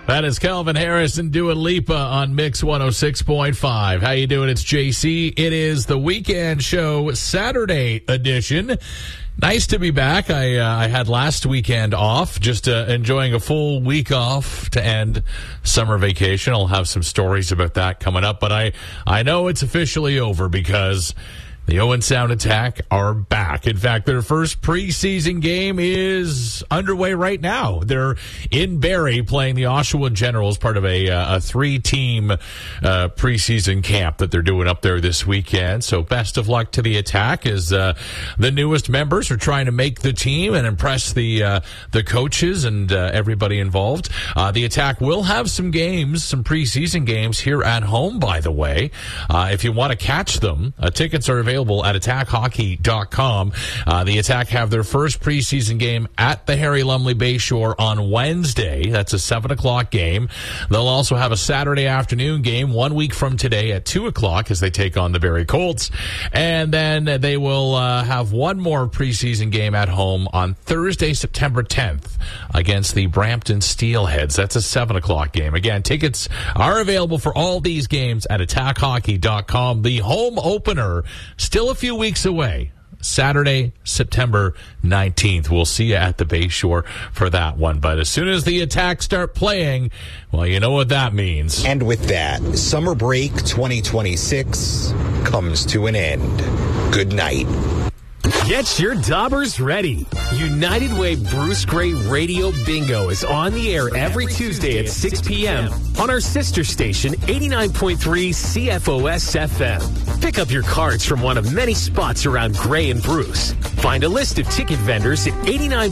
That is Calvin Harris and Dua Lipa on Mix 106.5. How you doing? It's JC. It is the Weekend Show Saturday edition. Nice to be back. I had last weekend off, just enjoying a full week off to end summer vacation. I'll have some stories about that coming up, but I know it's officially over because the Owen Sound Attack are back. In fact, their first preseason game is underway right now. They're in Barrie playing the Oshawa Generals, part of a three-team preseason camp that they're doing up there this weekend. So best of luck to the Attack as the newest members are trying to make the team and impress the coaches and everybody involved. The Attack will have some games, some preseason games here at home, by the way. If you want to catch them, tickets are available at attackhockey.com. The Attack have their first preseason game at the Harry Lumley Bayshore on Wednesday. That's a 7 o'clock game. They'll also have a Saturday afternoon game 1 week from today at 2 o'clock as they take on the Barrie Colts. And then they will have one more preseason game at home on Thursday, September 10th against the Brampton Steelheads. That's a 7 o'clock game. Again, tickets are available for all these games at attackhockey.com. The home opener still a few weeks away. Saturday, September 19th. We'll see you at the Bayshore for that one. But as soon as the Attack start playing, well, you know what that means. And with that, summer break 2026 comes to an end. Good night. Get your daubers ready. United Way Bruce Gray Radio Bingo is on the air every Tuesday at 6 p.m. on our sister station, 89.3 CFOS FM. Pick up your cards from one of many spots around Gray and Bruce. Find a list of ticket vendors at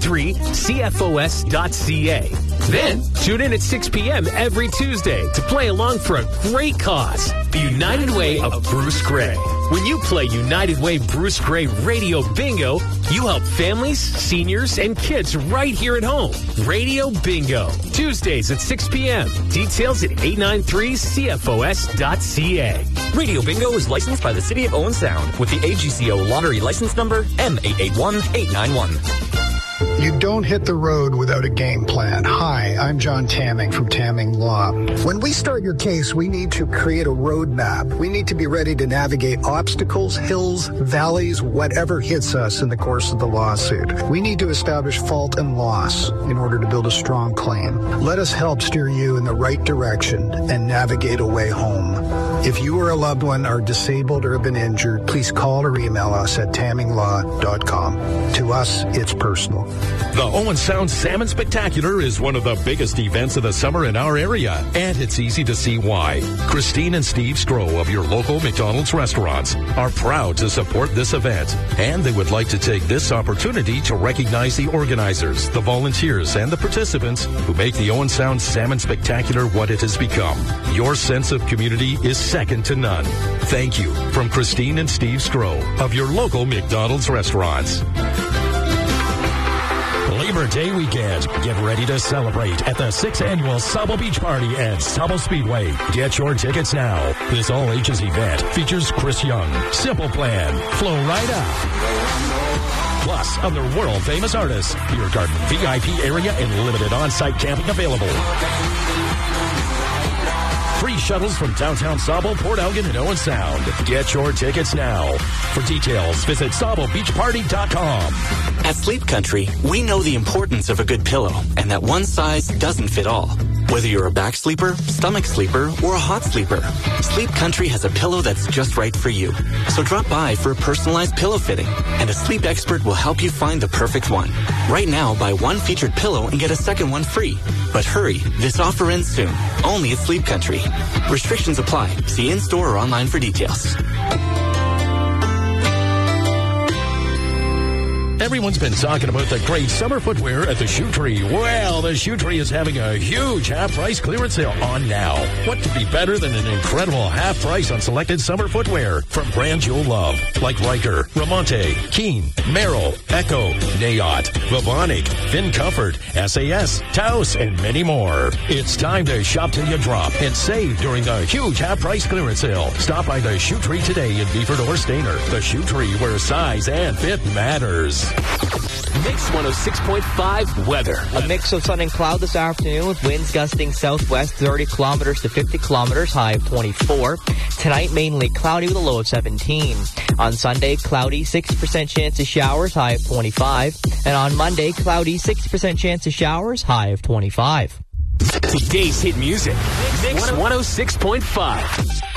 893cfos.ca. Then, tune in at 6 p.m. every Tuesday to play along for a great cause. The United Way of Bruce Gray. When you play United Way Bruce Gray Radio Bingo, you help families, seniors, and kids right here at home. Radio Bingo. Tuesdays at 6 p.m. Details at 893cfos.ca. Radio Bingo is licensed by the City of Owen Sound with the AGCO lottery license number M881891. You don't hit the road without a game plan. Hi, I'm John Tamming from Tamming Law. When we start your case, we need to create a roadmap. We need to be ready to navigate obstacles, hills, valleys, whatever hits us in the course of the lawsuit. We need to establish fault and loss in order to build a strong claim. Let us help steer you in the right direction and navigate a way home. If you or a loved one are disabled or have been injured, please call or email us at tamminglaw.com. To us, it's personal. The Owen Sound Salmon Spectacular is one of the biggest events of the summer in our area, and it's easy to see why. Christine and Steve Stroh of your local McDonald's restaurants are proud to support this event, and they would like to take this opportunity to recognize the organizers, the volunteers, and the participants who make the Owen Sound Salmon Spectacular what it has become. Your sense of community is second to none. Thank you from Christine and Steve Stroh of your local McDonald's restaurants. Labor Day weekend. Get ready to celebrate at the 6th Annual Sauble Beach Party at Sauble Speedway. Get your tickets now. This all-ages event features Chris Young, Simple Plan, Flow Rida, plus other world-famous artists. Beer Garden VIP area and limited on-site camping available. Free shuttles from downtown Sauble, Port Elgin, and Owen Sound. Get your tickets now. For details, visit SaubleBeachParty.com. At Sleep Country, we know the importance of a good pillow and that one size doesn't fit all. Whether you're a back sleeper, stomach sleeper, or a hot sleeper, Sleep Country has a pillow that's just right for you. So drop by for a personalized pillow fitting, and a sleep expert will help you find the perfect one. Right now, buy one featured pillow and get a second one free. But hurry, this offer ends soon. Only at Sleep Country. Restrictions apply. See in-store or online for details. Everyone's been talking about the great summer footwear at the Shoe Tree. Well, the Shoe Tree is having a huge half-price clearance sale on now. What could be better than an incredible half price on selected summer footwear from brands you'll love, like Riker, Ramonte, Keen, Merrill, Echo, Nayot, Vivonic, Finn Comfort, SAS, Taos, and many more. It's time to shop till you drop and save during the huge half-price clearance sale. Stop by the Shoe Tree today in Beeford or Stainer. The Shoe Tree, where size and fit matters. Mix 106.5 weather. A mix of sun and cloud this afternoon with winds gusting southwest 30 kilometers to 50 kilometers, high of 24. Tonight, mainly cloudy with a low of 17. On Sunday, cloudy, 60% chance of showers, high of 25. And on Monday, cloudy, 60% chance of showers, high of 25. Today's hit music. Mix 106.5.